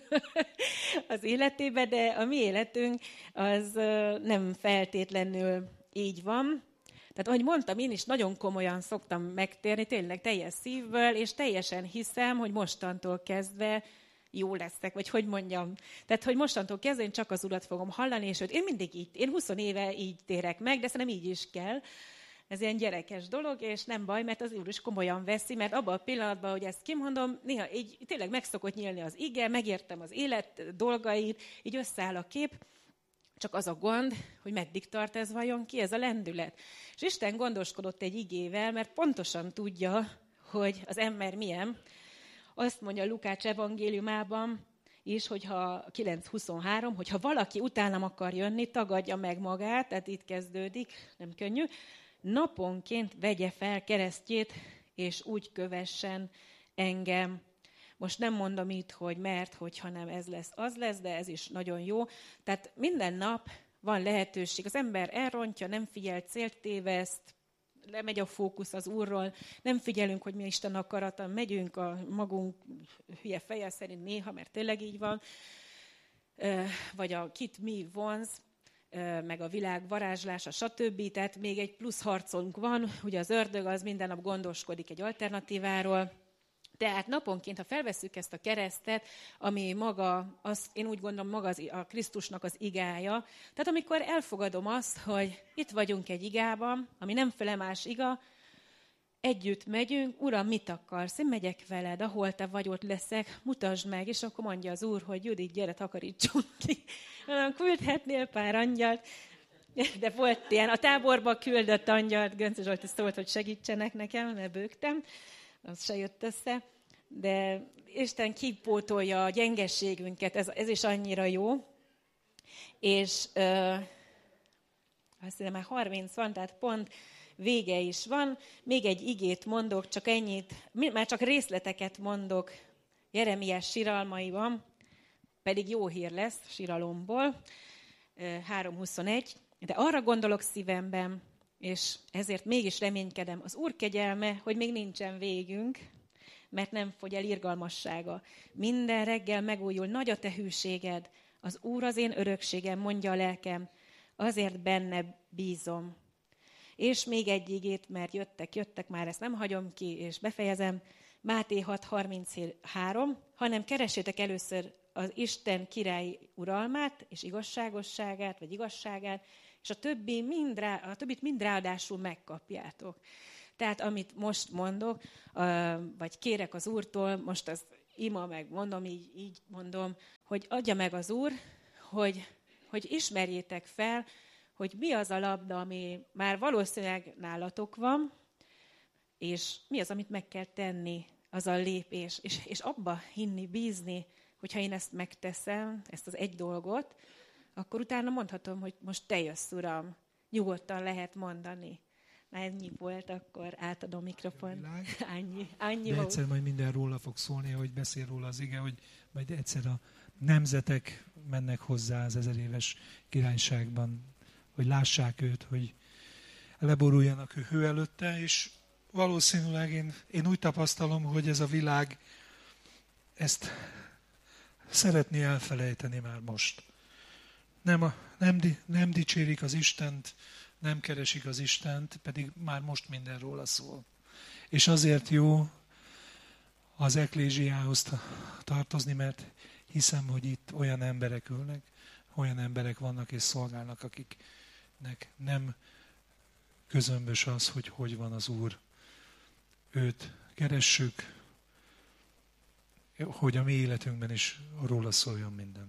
Speaker 1: az életébe, de a mi életünk az nem feltétlenül így van. Tehát ahogy mondtam, én is nagyon komolyan szoktam megtérni, tényleg teljes szívből, és teljesen hiszem, hogy mostantól kezdve jó leszek, vagy hogy mondjam. Tehát, hogy mostantól kezdve én csak az Urat fogom hallani, és őt én mindig így, én húsz éve így térek meg, de szerintem így is kell. Ez ilyen gyerekes dolog, és nem baj, mert az Úr is komolyan veszi, mert abban a pillanatban, hogy ezt kimondom, néha így tényleg meg szokott nyílni az ige, megértem az élet dolgait, így összeáll a kép, csak az a gond, hogy meddig tart ez vajon ki, ez a lendület. És Isten gondoskodott egy igével, mert pontosan tudja, hogy az ember milyen. Azt mondja Lukács evangéliumában is, hogyha kilenc huszonhárom, hogyha valaki utánam akar jönni, tagadja meg magát, tehát itt kezdődik, nem könnyű, naponként vegye fel keresztjét, és úgy kövessen engem. Most nem mondom itt, hogy mert, hogyha nem ez lesz, az lesz, de ez is nagyon jó. Tehát minden nap van lehetőség. Az ember elrontja, nem figyel, célt téveszt, lemegy a fókusz az Úrról, nem figyelünk, hogy mi Isten akarata, megyünk a magunk hülye feje szerint néha, mert tényleg így van, vagy a kit mi vonz, meg a világ varázslása, stb. Tehát még egy plusz harcunk van, ugye az ördög az minden nap gondoskodik egy alternatíváról. Tehát naponként, ha felvesszük ezt a keresztet, ami maga, az, én úgy gondolom, maga az, a Krisztusnak az igája. Tehát amikor elfogadom azt, hogy itt vagyunk egy igában, ami nem felemás iga, együtt megyünk, Uram, mit akarsz? Én megyek veled, ahol te vagy, ott leszek, mutasd meg, és akkor mondja az Úr, hogy Judit, gyere, takarítsunk ki. Küldhetnél pár angyalt, de volt ilyen, a táborba küldött angyalt, Gönc Zsolti szólt, hogy segítsenek nekem, mert bőgtem, az se jött össze, de Isten kipótolja a gyengességünket, ez, ez is annyira jó, és ö, azt hiszem már harminc van, tehát pont vége is van, még egy igét mondok, csak ennyit, már csak részleteket mondok Jeremiás siralmaiban, pedig jó hír lesz siralomból, három huszonegy, de arra gondolok szívemben, és ezért mégis reménykedem, az Úr kegyelme, hogy még nincsen végünk, mert nem fogy el irgalmassága. Minden reggel megújul, nagy a te hűséged, az Úr az én örökségem, mondja a lelkem, azért benne bízom. És még egy igét, mert jöttek, jöttek, már ezt nem hagyom ki, és befejezem, Máté hat harminchárom, hanem keressétek először az Isten király uralmát és igazságosságát, vagy igazságát, és a, többi mind rá, a többit mind ráadásul megkapjátok. Tehát amit most mondok, vagy kérek az Úrtól, most az ima meg mondom, így, így mondom, hogy adja meg az Úr, hogy, hogy ismerjétek fel, hogy mi az a labda, ami már valószínűleg nálatok van, és mi az, amit meg kell tenni, az a lépés, és, és abba hinni, bízni, hogyha én ezt megteszem, ezt az egy dolgot, akkor utána mondhatom, hogy most te jössz, Uram, nyugodtan lehet mondani. Na, ennyi volt, akkor átadom a mikrofon. Annyi, annyi
Speaker 2: De
Speaker 1: volt.
Speaker 2: egyszer majd minden róla fog szólni, hogy beszél róla az ige, hogy majd egyszer a nemzetek mennek hozzá az ezer éves királyságban, hogy lássák őt, hogy leboruljanak ő hő előtte, és valószínűleg én, én úgy tapasztalom, hogy ez a világ ezt szeretné elfelejteni már most. Nem, a, nem, nem dicsérik az Istent, nem keresik az Istent, pedig már most minden róla szól. És azért jó az eklézsiához tartozni, mert hiszem, hogy itt olyan emberek ülnek, olyan emberek vannak és szolgálnak, akiknek nem közömbös az, hogy hogy van az Úr. Őt keressük, hogy a mi életünkben is róla szóljon minden.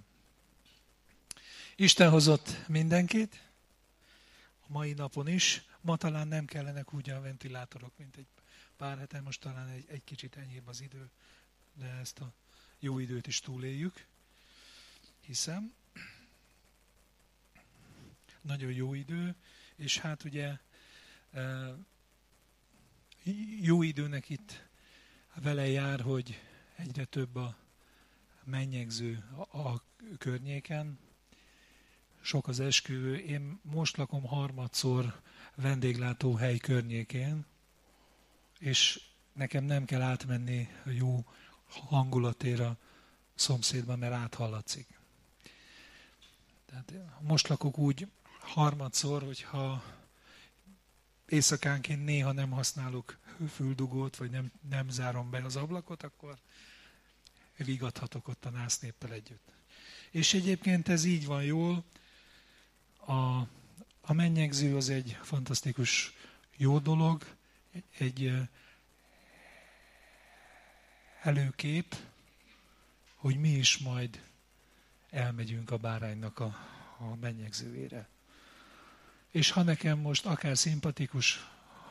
Speaker 2: Isten hozott mindenkit, a mai napon is. Ma talán nem kellenek úgy a ventilátorok, mint egy pár hete, most talán egy, egy kicsit enyhébb az idő, de ezt a jó időt is túléljük, hiszem. Nagyon jó idő, és hát ugye jó időnek itt vele jár, hogy egyre több a mennyegző a, a környéken, sok az esküvő. Én most lakom harmadszor vendéglátóhely környékén, és nekem nem kell átmenni a jó hangulatért a szomszédban, mert áthallatszik. Tehát most lakok úgy harmadszor, hogyha éjszakánként néha nem használok füldugót, vagy nem, nem zárom be az ablakot, akkor vigadhatok ott a násznéppel együtt. És egyébként ez így van jól. A, a mennyegző az egy fantasztikus jó dolog, egy előkép, hogy mi is majd elmegyünk a báránynak a, a mennyegzőjére. És ha nekem most akár szimpatikus,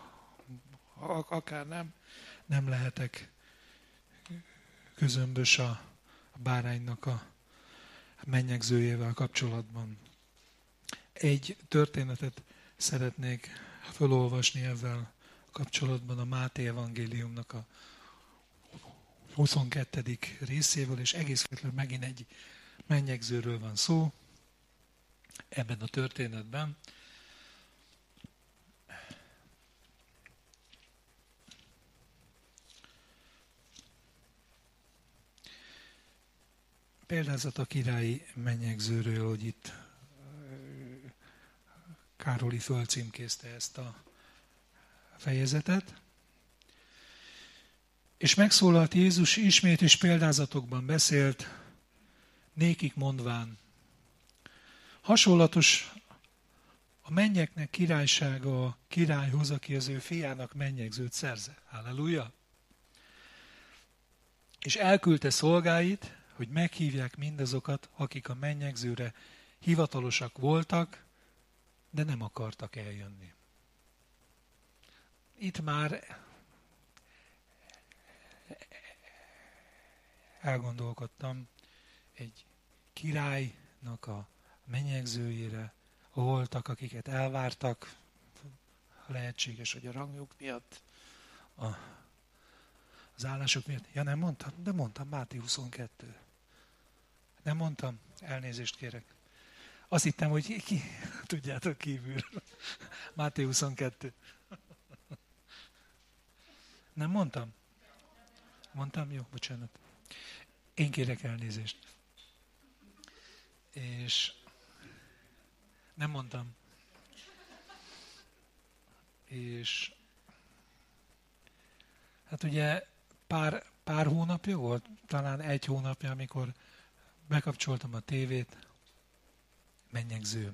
Speaker 2: akár nem, nem lehetek közömbös a báránynak a mennyegzőjével kapcsolatban. Egy történetet szeretnék felolvasni ezzel kapcsolatban a Máté evangéliumnak a huszonkettedik részével, és egész feltétlenül megint egy mennyegzőről van szó ebben a történetben. Példázat a királyi mennyegzőről, hogy itt Károli fölcímkézte ezt a fejezetet. És megszólalt Jézus, ismét is példázatokban beszélt, nékik mondván. Hasonlatos a mennyeknek királysága a királyhoz, aki az ő fiának mennyegzőt szerze. Halleluja! És elküldte szolgáit, hogy meghívják mindazokat, akik a mennyegzőre hivatalosak voltak, de nem akartak eljönni. Itt már elgondolkodtam egy királynak a mennyegzőjére, voltak, akiket elvártak, lehetséges, hogy a rangjuk miatt, a, az állások miatt. Ja, nem mondtam? De mondtam, Máté huszonkettő. Nem mondtam? Elnézést kérek. Azt hittem, hogy ki, ki tudjátok kívül. Máté huszonkettő. Nem mondtam? Mondtam? Jó, bocsánat. Én kérek elnézést. És nem mondtam. És hát ugye pár, pár hónapja volt, talán egy hónapja, amikor bekapcsoltam a tévét, mennyegző.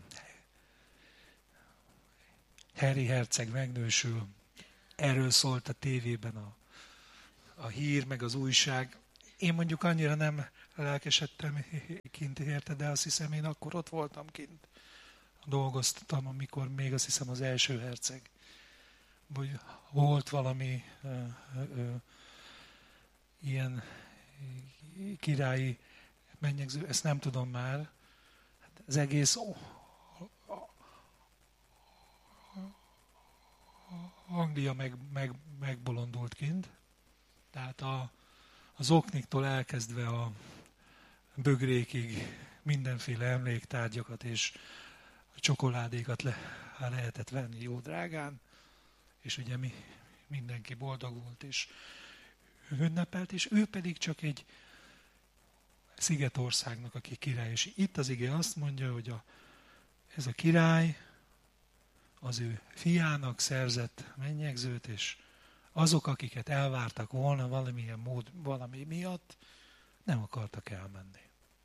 Speaker 2: Harry herceg megnősül. Erről szólt a tévében a, a hír, meg az újság. Én mondjuk annyira nem lelkesedtem kint, érte, de azt hiszem, én akkor ott voltam kint. Dolgoztam, amikor még azt hiszem az első herceg. Vagy volt valami ö, ö, ilyen királyi mennyegző, ezt nem tudom már. Az egész Anglia meg, meg, megbolondult kint. Tehát a, az okniktól elkezdve a bögrékig mindenféle emléktárgyakat és csokoládékat le, lehetett venni jó drágán. És ugye mi, mindenki boldog volt és ünnepelt, és ő pedig csak egy szigetországnak, aki király. És itt az ige azt mondja, hogy a, ez a király az ő fiának szerzett mennyegzőt, és azok, akiket elvártak volna valamilyen mód, valami miatt, nem akartak elmenni.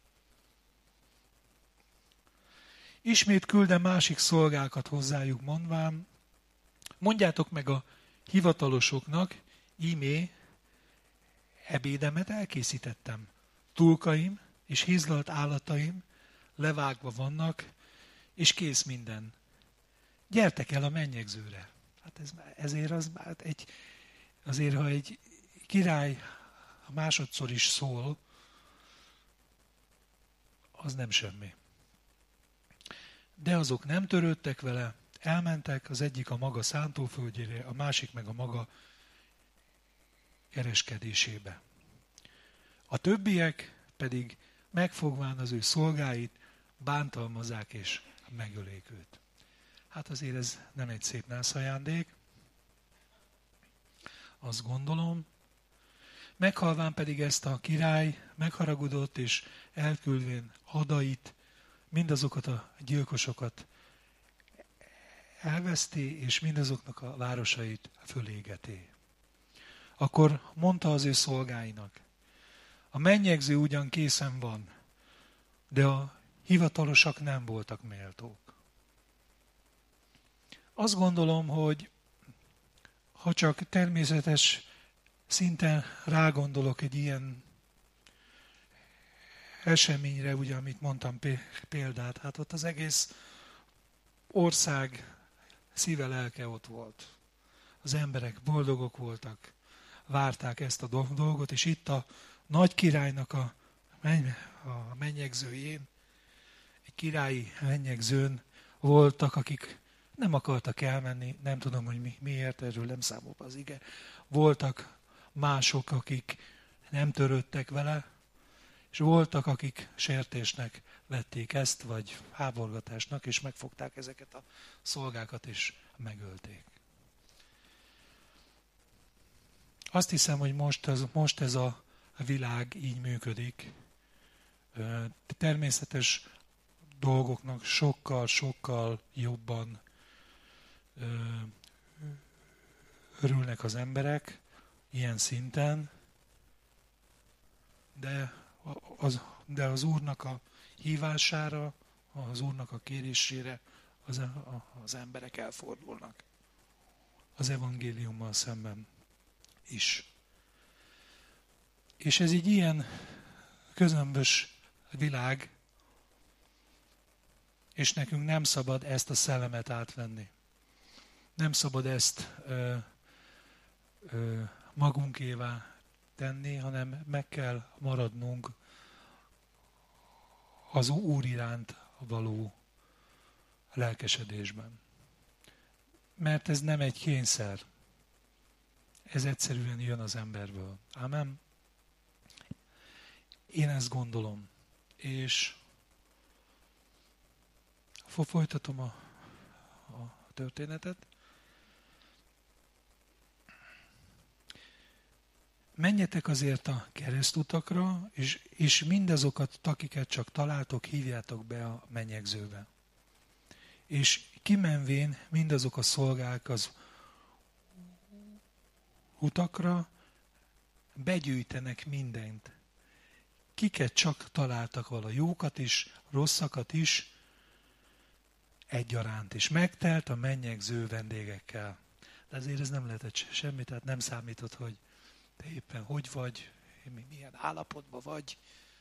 Speaker 2: Ismét küldem másik szolgákat hozzájuk mondván, mondjátok meg a hivatalosoknak, ímé ebédemet elkészítettem. Tulkaim és hízlalt állataim levágva vannak, és kész minden. Gyertek el a mennyegzőre. Hát ez, ezért az, hát egy, azért, ha egy király másodszor is szól, az nem semmi. De azok nem törődtek vele, elmentek, az egyik a maga szántóföldjére, a másik meg a maga kereskedésébe. A többiek pedig megfogván az ő szolgáit, bántalmazzák és megölék őt. Hát azért ez nem egy szép nászajándék, azt gondolom. Meghalván pedig ezt a király megharagudott, és elküldvén hadait, mindazokat a gyilkosokat elveszti, és mindazoknak a városait fölégeti. Akkor mondta az ő szolgáinak, a mennyegző ugyan készen van, de a hivatalosak nem voltak méltók. Azt gondolom, hogy ha csak természetes szinten rágondolok egy ilyen eseményre, ugye, amit mondtam példát, hát ott az egész ország szíve, lelke ott volt. Az emberek boldogok voltak, várták ezt a dolgot, és itt a nagy királynak a, a mennyegzőjén, egy királyi mennyegzőn voltak, akik nem akartak elmenni, nem tudom, hogy mi, miért, erről nem számol az ige. Voltak mások, akik nem törődtek vele, és voltak, akik sértésnek vették ezt, vagy háborgatásnak, és megfogták ezeket a szolgákat, és megölték. Azt hiszem, hogy most ez, most ez a világ így működik. Természetes dolgoknak sokkal-sokkal jobban örülnek az emberek ilyen szinten, de az, de az Úrnak a hívására, az Úrnak a kérésére az, az emberek elfordulnak. Az evangéliummal szemben is. És ez egy ilyen közömbös világ, és nekünk nem szabad ezt a szellemet átvenni. Nem szabad ezt ö, ö, magunkévá tenni, hanem meg kell maradnunk az Úr iránt való lelkesedésben. Mert ez nem egy kényszer. Ez egyszerűen jön az emberből. Ámen? Én ezt gondolom. És folytatom a, a történetet. Menjetek azért a keresztutakra, és, és mindazokat, akiket csak találtok, hívjátok be a mennyegzőbe. És kimenvén mindazok a szolgák az utakra begyűjtenek mindent. kiket csak találtak vala, jókat is, rosszakat is, egyaránt is. Megtelt a mennyegző vendégekkel. De azért ez nem lehetett semmi, tehát nem számított, hogy te éppen hogy vagy, milyen állapotban vagy.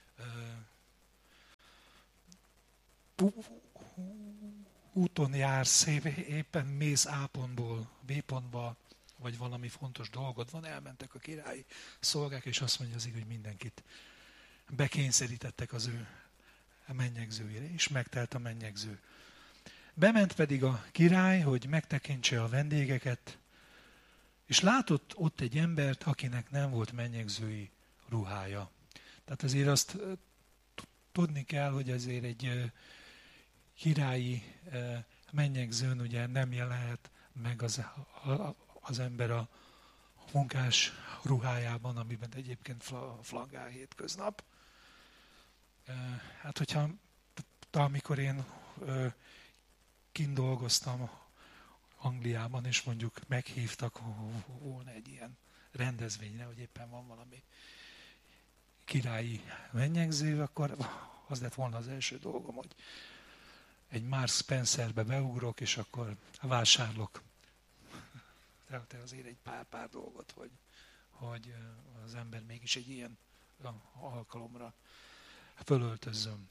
Speaker 2: Úton jársz, éppen mész A pontból B pontba, vagy valami fontos dolgod van, elmentek a királyi szolgák, és azt mondja az igaz, hogy mindenkit bekényszerítettek az ő mennyegzőjére, és megtelt a mennyegző. Bement pedig a király, hogy megtekintse a vendégeket, és látott ott egy embert, akinek nem volt mennyegzői ruhája. Tehát azért azt tudni kell, hogy azért egy királyi mennyegzőn ugye nem jelenhet meg az, az ember a munkás ruhájában, amiben egyébként flangál hétköznap. Hát hogyha amikor én kint dolgoztam Angliában, és mondjuk meghívtak volna egy ilyen rendezvényre, hogy éppen van valami királyi mennyegző, akkor az lett volna az első dolgom, hogy egy Marks Spencerbe beugrok, és akkor vásárlok. Tehát azért egy pár-pár dolgot, hogy, hogy az ember mégis egy ilyen alkalomra fölöltözzön.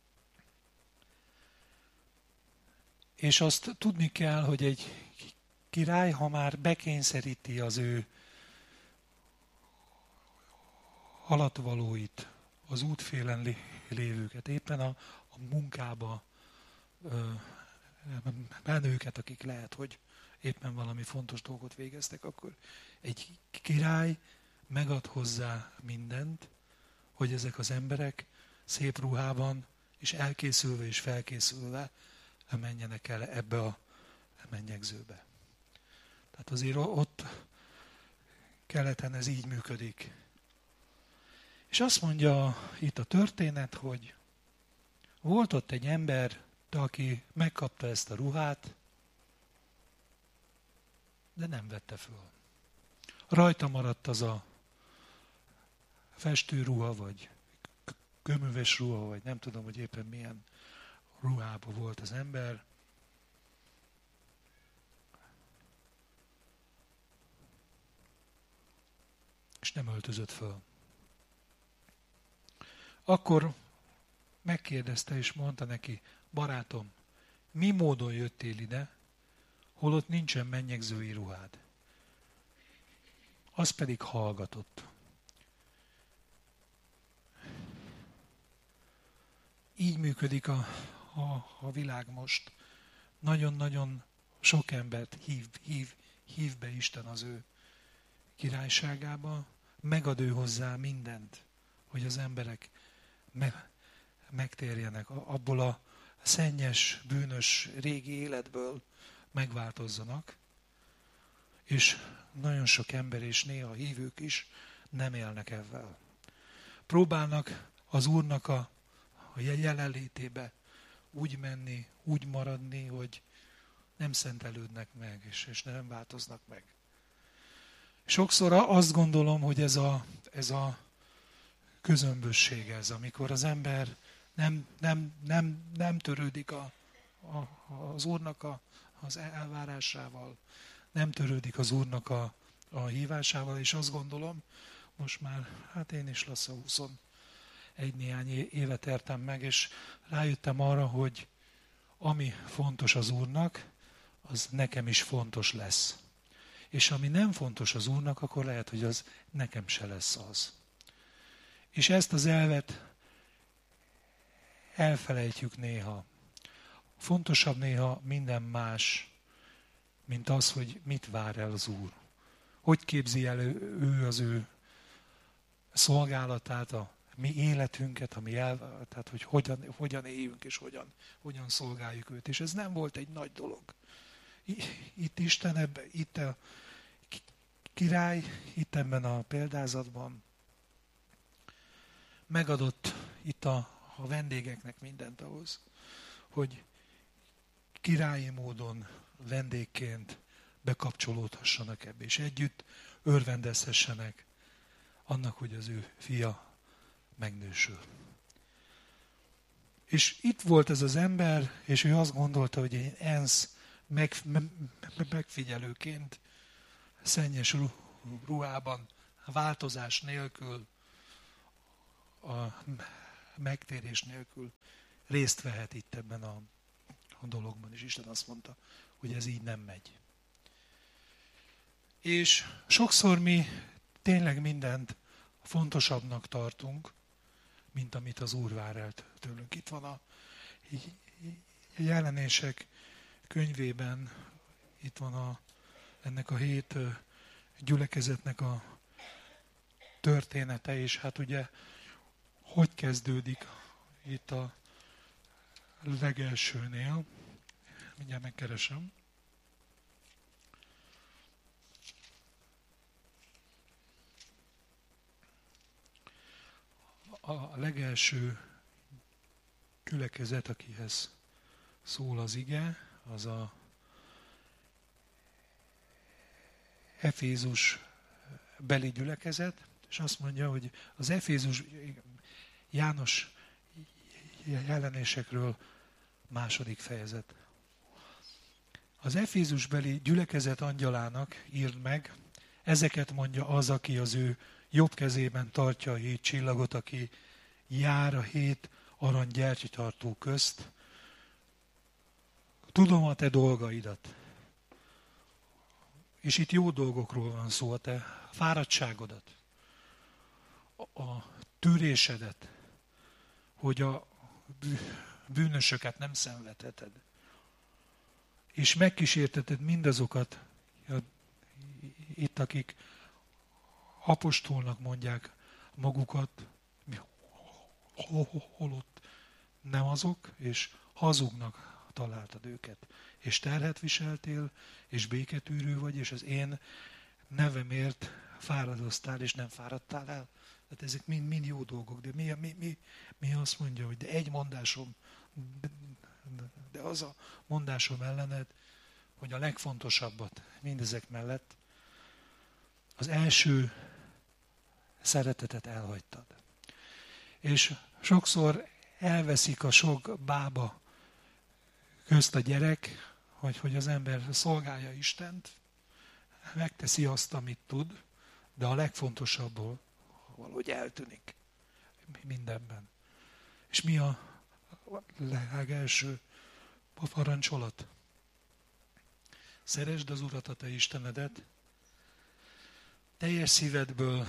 Speaker 2: És azt tudni kell, hogy egy király, ha már bekényszeríti az ő alatvalóit, az útfélen lévőket, éppen a, a munkába ö, menőket, akik lehet, hogy éppen valami fontos dolgot végeztek, akkor egy király megad hozzá mindent, hogy ezek az emberek szép ruhában, és elkészülve és felkészülve menjenek el ebbe a mennyegzőbe. Tehát azért ott keleten ez így működik. És azt mondja itt a történet, hogy volt ott egy ember, aki megkapta ezt a ruhát, de nem vette föl. Rajta maradt az a festőruha, vagy köműves ruha, vagy nem tudom, hogy éppen milyen ruhában volt az ember. És nem öltözött föl. Akkor megkérdezte és mondta neki, barátom, mi módon jöttél ide, holott nincsen mennyegzői ruhád? Az pedig hallgatott. Így működik a, a, a világ most. Nagyon-nagyon sok embert hív, hív, hív be Isten az ő királyságába, megad ő hozzá mindent, hogy az emberek me, megtérjenek abból a szennyes, bűnös régi életből, megváltozzanak, és nagyon sok ember és néha hívők is nem élnek ezzel. Próbálnak az Úrnak a, a jelenlétébe úgy menni, úgy maradni, hogy nem szentelődnek meg, és, és nem változnak meg. Sokszor azt gondolom, hogy ez a, ez a közömbösség ez, amikor az ember nem, nem, nem, nem törődik a, a, az Úrnak a, az elvárásával, nem törődik az Úrnak a, a hívásával, és azt gondolom, most már, hát én is lassan huszonegy néhány évet értem meg, és rájöttem arra, hogy ami fontos az Úrnak, az nekem is fontos lesz. És ami nem fontos az Úrnak, akkor lehet, hogy az nekem se lesz az. És ezt az elvet elfelejtjük néha. Fontosabb néha minden más, mint az, hogy mit vár el az Úr. Hogy képzi el ő az ő szolgálatát, a mi életünket, ami el, tehát hogy hogyan, hogyan éljünk és hogyan, hogyan szolgáljuk őt. És ez nem volt egy nagy dolog. Itt Isten, ebben, itt a király, itt ebben a példázatban megadott itt a, a vendégeknek mindent ahhoz, hogy királyi módon vendégként bekapcsolódhassanak ebbe, és együtt örvendezhessenek annak, hogy az ő fia megnősül. És itt volt ez az ember, és ő azt gondolta, hogy én ENSZ meg, megfigyelőként szennyes ruhában, változás nélkül, a megtérés nélkül részt vehet itt ebben a, a dologban. És Isten azt mondta, hogy ez így nem megy. És sokszor mi tényleg mindent fontosabbnak tartunk, mint amit az Úr vár el tőlünk. Itt van a Jelenések könyvében, itt van a, ennek a hét gyülekezetnek a története, és hát ugye hogy kezdődik itt a legelsőnél. Mindjárt megkeresem. A legelső gyülekezet, akihez szól az ige, az a Efézus beli gyülekezet, és azt mondja, hogy az Efézus János jelenésekről második fejezet. Az Efézus beli gyülekezet angyalának írd meg, ezeket mondja az, aki az ő jobb kezében tartja a hét csillagot, aki jár a hét arany gyertyatartó közt. Tudom a te dolgaidat. És itt jó dolgokról van szó, a te fáradtságodat, a tűrésedet, hogy a bűnösöket nem szenvedheted. És megkísérteted mindazokat, itt akik apostolnak mondják magukat, holott nem azok, és hazugnak találtad őket. És terhet viseltél, és béketűrő vagy, és az én nevemért fáradoztál, és nem fáradtál el. Tehát ezek mind, mind jó dolgok, de mi, mi, mi, mi azt mondja, hogy de egy mondásom, de, de az a mondásom ellened, hogy a legfontosabbat mindezek mellett az első szeretetet elhagytad. És sokszor elveszik a sok bába közt a gyerek, hogy, hogy az ember szolgálja Istent, megteszi azt, amit tud, de a legfontosabbból valahogy eltűnik mindenben. És mi a legelső parancsolat? Szeresd az Urat, a te Istenedet, teljes szívedből,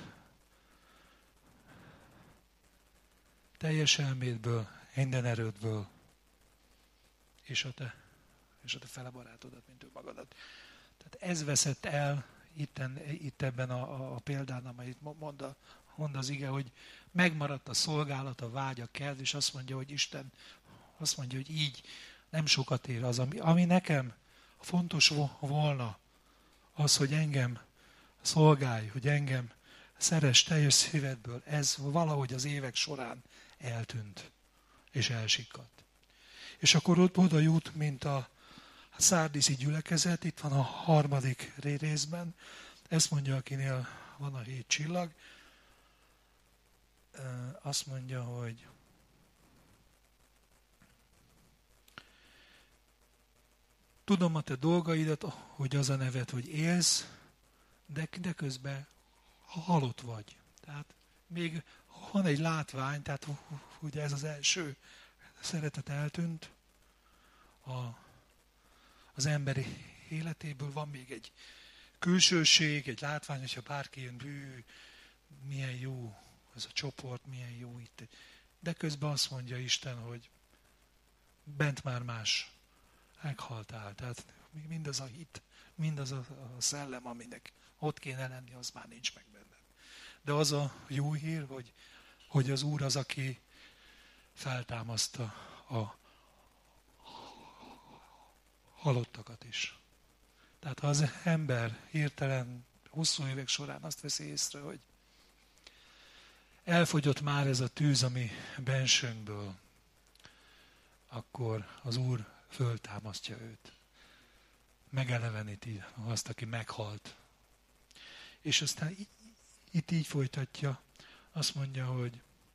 Speaker 2: teljes elmédből, minden erődből, és a te, és a te fele barátodat, mint ő magadat. Tehát ez veszett el itten, itt ebben a, a példán, amelyet mond, a, mond az ige, hogy megmaradt a szolgálat, a vágy, a kedv, és azt mondja, hogy Isten azt mondja, hogy így nem sokat ér az, ami, ami nekem fontos volna, az, hogy engem szolgálj, hogy engem szeress teljes szívedből, ez valahogy az évek során eltűnt, és elsikadt. És akkor ott oda jut, mint a szárdiszi gyülekezet, itt van a harmadik részben, ezt mondja, akinél van a hét csillag, azt mondja, hogy tudom a te dolgaidat, hogy az a neved, hogy élsz, de, de közben halott vagy. Tehát még van egy látvány, tehát ugye ez az első szeretet eltűnt a, az emberi életéből, van még egy külsőség, egy látvány, hogyha bárki jön, bű, milyen jó ez a csoport, milyen jó itt. De közben azt mondja Isten, hogy bent már más, meghaltál. Tehát mindaz a hit, mindaz a, a szellem, aminek ott kéne lenni, az már nincs meg benned. De az a jó hír, hogy, hogy az Úr az, aki feltámaszta a halottakat is. Tehát ha az ember hirtelen hosszú évek során azt veszi észre, hogy elfogyott már ez a tűz, ami bensőnkből, akkor az Úr föltámasztja őt. Megeleveníti azt, aki meghalt. És aztán itt így folytatja, azt mondja, hogy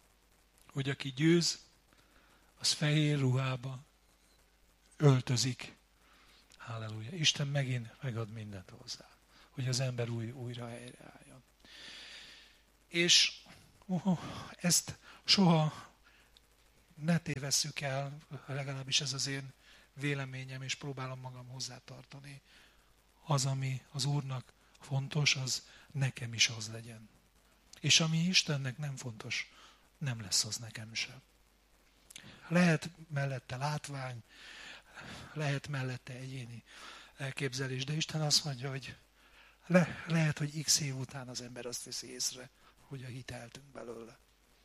Speaker 2: hogy aki győz, az fehér ruhába öltözik. Halleluja. Isten megint megad mindent hozzá, hogy az ember új, újra helyreálljon. És uh, ezt soha ne tévesszük el, legalábbis ez az én véleményem, és próbálom magam hozzátartani. Az, ami az Úrnak fontos, az nekem is az legyen. És ami Istennek nem fontos, nem lesz az nekem sem. Lehet mellette látvány, lehet mellette egyéni elképzelés, de Isten azt mondja, hogy le, lehet, hogy x év után az ember azt veszi észre, hogy a hit eltűnt belőle.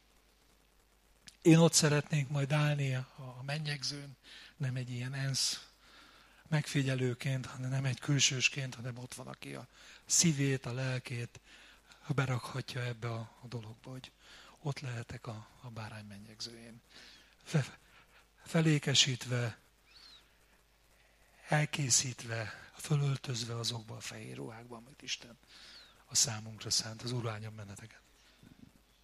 Speaker 2: Én ott szeretnék majd állni a mennyegzőn, nem egy ilyen ENSZ megfigyelőként, hanem nem egy külsősként, hanem ott van, aki a szívét, a lelkét berakhatja ebbe a, a dologba, hogy ott lehetek a, a bárány mennyegzőjén. Fe, felékesítve, elkészítve, fölöltözve azokba a fehér ruhákba, amit Isten a számunkra szánt. Az Úr áldjon benneteket.